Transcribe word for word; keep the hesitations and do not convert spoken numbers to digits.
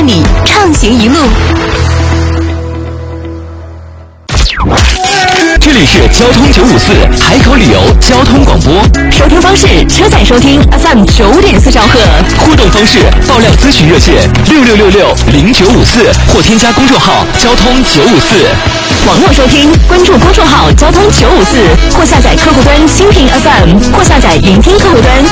伴你畅行一路。 这里是交通九五四海口旅游交通广播， 收听方式：车载收听 F M 九点四兆赫， 互动方式：爆料咨询热线六六六六零九五四，或添加公众号交通九五四。 网络收听，关注公众号交通九五四，或下载客户端蜻蜓 F M，或下载云听客户端。